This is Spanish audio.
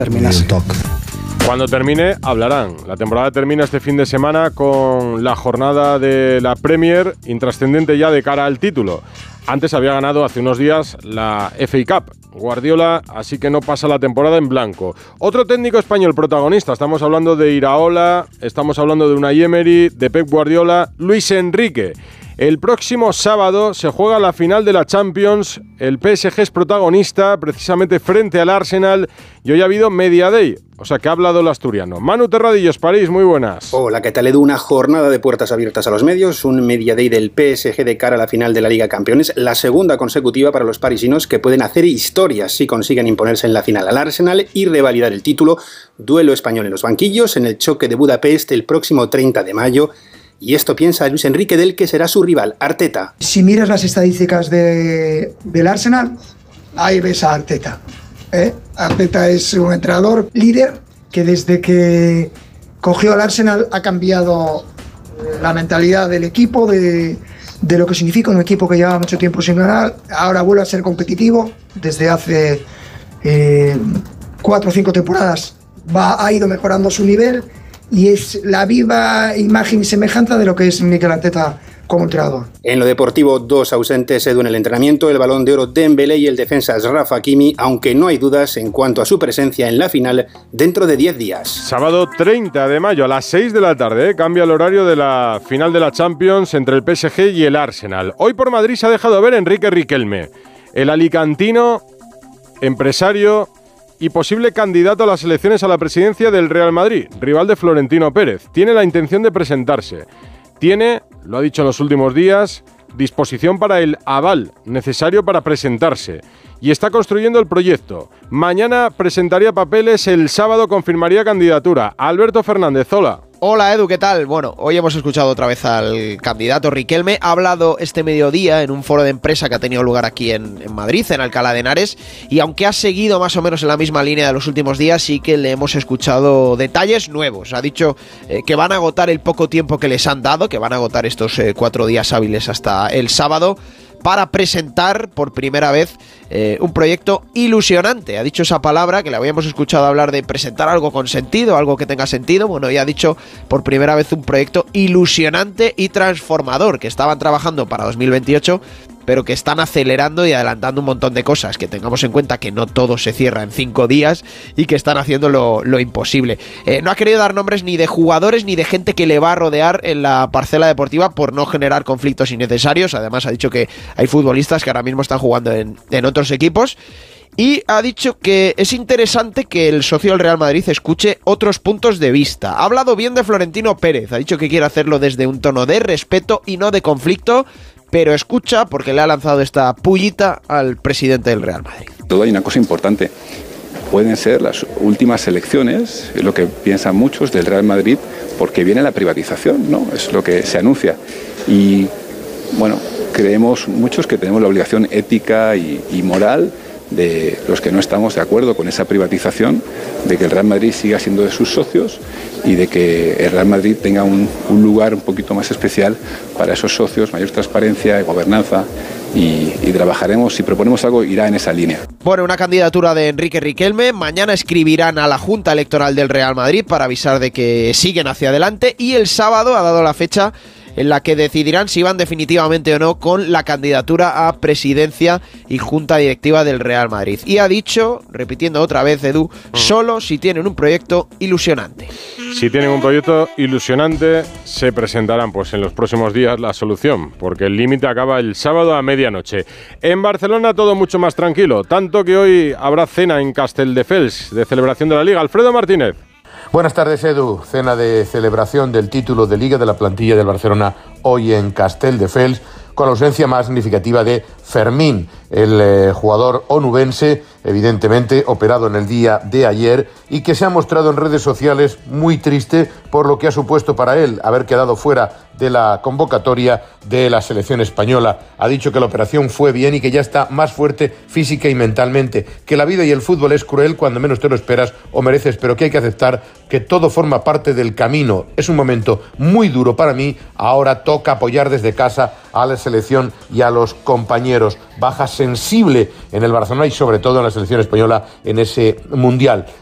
terminase. Cuando termine, hablarán. La temporada termina este fin de semana con la jornada de la Premier, intrascendente ya de cara al título. Antes había ganado hace unos días la FA Cup. Guardiola, así que no pasa la temporada en blanco. Otro técnico español protagonista, estamos hablando de Iraola, estamos hablando de Unai Emery, de Pep Guardiola, Luis Enrique. El próximo sábado se juega la final de la Champions, el PSG es protagonista precisamente frente al Arsenal y hoy ha habido Media Day, o sea que ha hablado el asturiano. Manu Terradillos, París, muy buenas. Hola, ¿qué tal, Edu? Una jornada de puertas abiertas a los medios, un Media Day del PSG de cara a la final de la Liga Campeones, la segunda consecutiva para los parisinos que pueden hacer historia si consiguen imponerse en la final al Arsenal y revalidar el título. Duelo español en los banquillos, en el choque de Budapest el próximo 30 de mayo. Y esto piensa Luis Enrique del que será su rival, Arteta. Si miras las estadísticas del Arsenal, ahí ves a Arteta. Arteta es un entrenador líder que desde que cogió al Arsenal ha cambiado la mentalidad del equipo, de lo que significa un equipo que lleva mucho tiempo sin ganar. Ahora vuelve a ser competitivo. Desde hace 4 o 5 temporadas ha ido mejorando su nivel. Y es la viva imagen y semejanza de lo que es Mikel Arteta como entrenador. En lo deportivo, 2 ausentes, Edu, en el entrenamiento, el Balón de Oro Dembélé y el defensa Achraf Hakimi, aunque no hay dudas en cuanto a su presencia en la final dentro de 10 días. Sábado 30 de mayo a las 6 de la tarde, cambia el horario de la final de la Champions entre el PSG y el Arsenal. Hoy por Madrid se ha dejado ver Enrique Riquelme, el alicantino, empresario y posible candidato a las elecciones a la presidencia del Real Madrid, rival de Florentino Pérez. Tiene la intención de presentarse. Tiene, lo ha dicho en los últimos días, disposición para el aval necesario para presentarse. Y está construyendo el proyecto. Mañana presentaría papeles, el sábado confirmaría candidatura. Alberto Fernández, hola. Hola Edu, ¿qué tal? Bueno, hoy hemos escuchado otra vez al candidato Riquelme. Ha hablado este mediodía en un foro de empresa que ha tenido lugar aquí en Madrid, en Alcalá de Henares, y aunque ha seguido más o menos en la misma línea de los últimos días, sí que le hemos escuchado detalles nuevos. Ha dicho que van a agotar el poco tiempo que les han dado, que van a agotar estos 4 días hábiles hasta el sábado, para presentar por primera vez un proyecto ilusionante. Ha dicho esa palabra que le habíamos escuchado hablar de presentar algo con sentido, algo que tenga sentido. Bueno, ya ha dicho por primera vez un proyecto ilusionante y transformador que estaban trabajando para 2028, pero que están acelerando y adelantando un montón de cosas, que tengamos en cuenta que no todo se cierra en 5 días y que están haciendo lo imposible. No ha querido dar nombres ni de jugadores ni de gente que le va a rodear en la parcela deportiva por no generar conflictos innecesarios. Además ha dicho que hay futbolistas que ahora mismo están jugando en otros equipos. Y ha dicho que es interesante que el socio del Real Madrid escuche otros puntos de vista. Ha hablado bien de Florentino Pérez, ha dicho que quiere hacerlo desde un tono de respeto y no de conflicto, pero escucha porque le ha lanzado esta pullita al presidente del Real Madrid. Todo hay una cosa importante. Pueden ser las últimas elecciones, es lo que piensan muchos del Real Madrid, porque viene la privatización, ¿no? Es lo que se anuncia. Y, bueno, creemos muchos que tenemos la obligación ética y moral de los que no estamos de acuerdo con esa privatización, de que el Real Madrid siga siendo de sus socios y de que el Real Madrid tenga un lugar un poquito más especial para esos socios, mayor transparencia y gobernanza, y trabajaremos, si proponemos algo, irá en esa línea. Bueno, una candidatura de Enrique Riquelme. Mañana escribirán a la Junta Electoral del Real Madrid para avisar de que siguen hacia adelante, y el sábado ha dado la fecha en la que decidirán si van definitivamente o no con la candidatura a presidencia y junta directiva del Real Madrid. Y ha dicho, repitiendo otra vez, Edu, solo si tienen un proyecto ilusionante. Si tienen un proyecto ilusionante, se presentarán pues en los próximos días la solución, porque el límite acaba el sábado a medianoche. En Barcelona todo mucho más tranquilo, tanto que hoy habrá cena en Castelldefels de celebración de la Liga. Alfredo Martínez. Buenas tardes, Edu. Cena de celebración del título de Liga de la plantilla del Barcelona hoy en Castelldefels, con la ausencia más significativa de Fermín, el jugador onubense, evidentemente operado en el día de ayer, y que se ha mostrado en redes sociales muy triste por lo que ha supuesto para él haber quedado fuera de la convocatoria de la selección española. Ha dicho que la operación fue bien y que ya está más fuerte física y mentalmente, que la vida y el fútbol es cruel cuando menos te lo esperas o mereces, pero que hay que aceptar que todo forma parte del camino. Es un momento muy duro para mí, ahora toca apoyar desde casa a la selección y a los compañeros. Baja sensible en el Barcelona y sobre todo en la selección española en ese Mundial.